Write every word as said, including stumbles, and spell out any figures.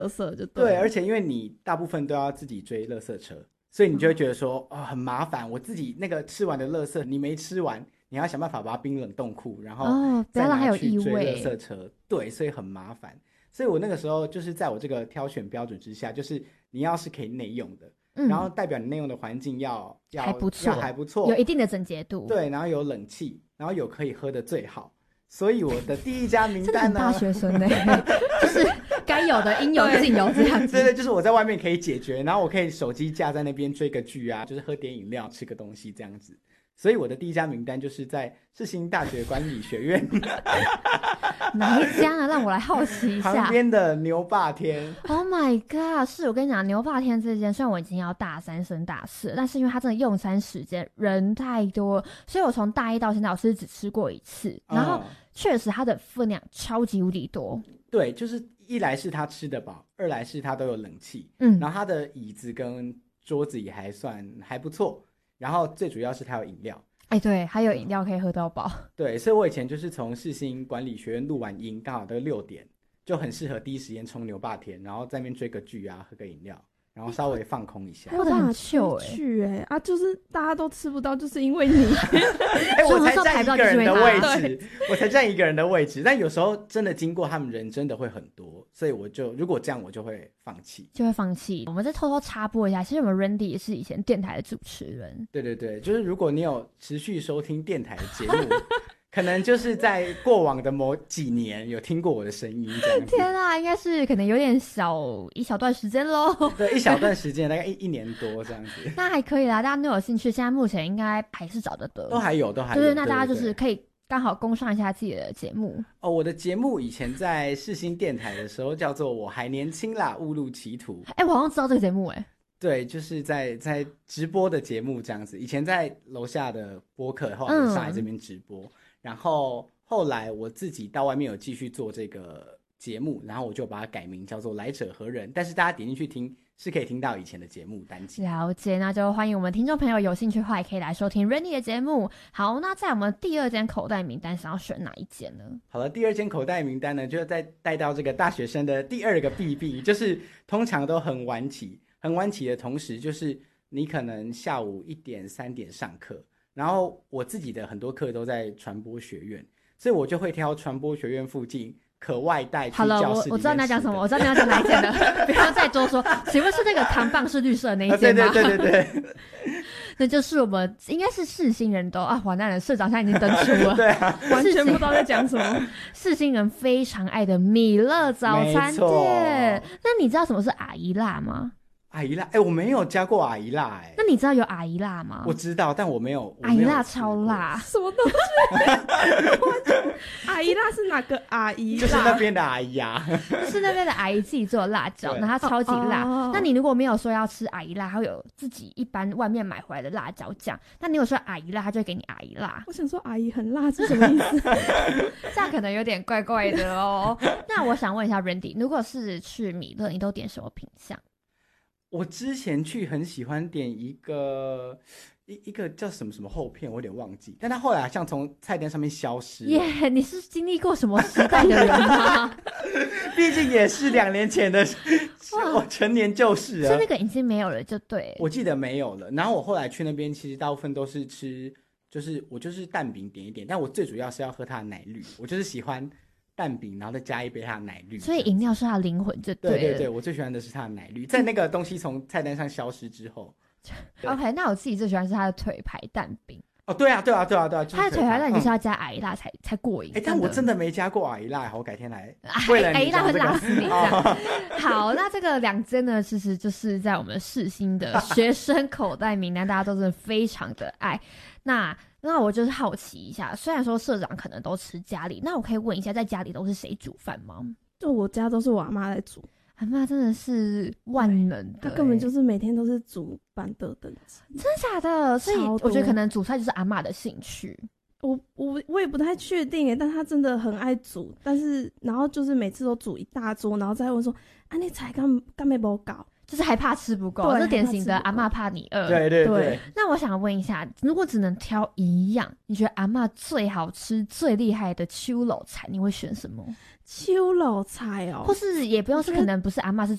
垃圾就对，而且因为你大部分都要自己追垃圾车，所以你就会觉得说、嗯、哦很麻烦，我自己那个吃完的垃圾你没吃完，你要想办法把它冰冷冻库，然后再拿去追垃圾车、哦、对，所以很麻烦。所以我那个时候就是在我这个挑选标准之下，就是你要是可以内用的、嗯、然后代表你内用的环境要要还不错， 要还不错， 有一定的整洁度， 对，然后有冷气，然后有可以喝的最好。所以我的第一家名单呢， 真的很大学生呢、欸，就是该有的应有尽有这样子。 对对，就是我在外面可以解决，然后我可以手机架在那边追个剧啊，就是喝点饮料吃个东西这样子。所以我的第一家名单就是在世新大学管理学院哪一家呢？让我来好奇一下。 旁边的牛霸天。 Oh my god！ 是我跟你讲，牛霸天这间虽然我已经要大三升大四，但是因为它真的用餐时间人太多，所以我从大一到现在我是只吃过一次，然后确实它的分量超级无敌多。 对，就是一来是它吃得饱，二来是它都有冷气，嗯，然后它的椅子跟桌子也还算还不错。然后最主要是它有饮料， 哎，对，还有饮料可以喝到饱。 对，所以我以前就是从世新管理学院录完音，刚好都六点，就很适合第一时间冲牛霸天，然后在那边追个剧啊，喝个饮料，然后稍微放空一下。 我的很糗哎、欸，去哎、欸、啊，就是大家都吃不到，就是因为你。 哎、欸，我才占一个人的位置，我才占一个人的位置。但有时候真的经过他们人真的会很多，所以我就如果这样我就会放弃， 就会放弃。我们再偷偷插播一下，其实我们 Randy 也是以前电台的主持人。 对对对，就是如果你有持续收听电台的节目。可能就是在过往的某几年有听过我的声音这样子。 天啊，应该是可能有点小一小段时间咯。 对，一小段时间大概一一年多这样子。 那还可以啦，大家都有兴趣，现在目前应该还是找得得， 都还有都还有。 就是那大家就是可以刚好攻上一下自己的节目。 哦，我的节目以前在世新电台的时候叫做我还年轻啦，误入歧途。 哎、欸，我好像知道这个节目哎、欸。 对，就是在在直播的节目这样子，以前在楼下的播客，后来上来这边直播。嗯，然后后来我自己到外面有继续做这个节目，然后我就把它改名叫做来者何人，但是大家点进去听是可以听到以前的节目单集。 了解，那就欢迎我们听众朋友有兴趣的话也可以来收听 Randy 的节目。好，那在我们第二间口袋名单想要选哪一间呢？ 好了，第二间口袋名单呢就再带到这个大学生的第二个弊病，就是通常都很晚起，很晚起的同时就是你可能下午一点三点上课，然后我自己的很多课都在传播学院，所以我就会挑传播学院附近可外带去教室里面吃的。好了， 我我知道你要讲什么，我知道你要讲哪一间了，不要再多说。请问是那个扛棒是绿色的那一间吗？ 啊、对对对对对， 那就是我们应该是世新人都啊，完蛋了，社长现在已经登出了， 对啊， 完全不知道在讲什么。 世新人非常爱的米乐早餐店，那你知道什么是阿姨辣吗？ 阿姨辣，哎、欸，我没有加过阿姨辣、欸，哎， 那你知道有阿姨辣吗？ 我知道，但我没有。 阿姨辣超辣， 什么东西？阿姨辣是哪个阿姨辣？ 就是那边的阿姨啊， 是那边的阿姨自己做的辣椒，然后它超级辣。哦、那你如果没有说要吃阿姨辣，它会有自己一般外面买回来的辣椒酱。那你有说阿姨辣，它就会给你阿姨辣。 我想说阿姨很辣是什么意思？ 这样可能有点怪怪的哦。那我想问一下 Randy， 如果是去米乐，你都点什么品项？ 我之前去很喜欢点一个一一个叫什么什么厚片，我有点忘记，但他后来好像从菜单上面消失了。 耶、yeah, 你是经历过什么时代的人吗？ 毕竟也是两年前的，我成年就是了。 所以那个已经没有了，就对。 我记得没有了。然后我后来去那边，其实大部分都是吃，就是我就是蛋饼点一点，但我最主要是要喝它的奶绿，我就是喜欢蛋饼，然后再加一杯它的奶绿。 所以饮料是它的灵魂，就对了。 对对对，我最喜欢的是它的奶绿。在那个东西从菜单上消失之后 ，OK， 那我自己最喜欢是它的腿排蛋饼。 哦，对啊，对啊，对啊，对啊， 它的腿排蛋就是要加阿姨辣才、嗯、才过瘾。 哎，但我真的没加过阿姨辣，我改天来。 阿姨辣会辣死你！哦、好，那这个两间呢，其实就是在我们世新的学生口袋名单，大家都真的非常的爱。那那我就是好奇一下，虽然说社长可能都吃家里，那我可以问一下，在家里都是谁煮饭吗？ 就我家都是我阿妈在煮。 阿嬷真的是万能的、欸， 她根本就是每天都是煮板的等级， 真的假的？所以我觉得可能煮菜就是阿嬷的兴趣。 我我我也不太确定诶，但他真的很爱煮，但是然后就是每次都煮一大桌，然后再问说啊你菜干干没不搞， 就是还怕吃不够，这典型的阿嬷怕你饿。 对对 对, 对。 那我想问一下，如果只能挑一样，你觉得阿嬷最好吃、最厉害的秋楼菜，你会选什么？ 秋楼菜哦， 或是也不用是可能不是阿嬷，是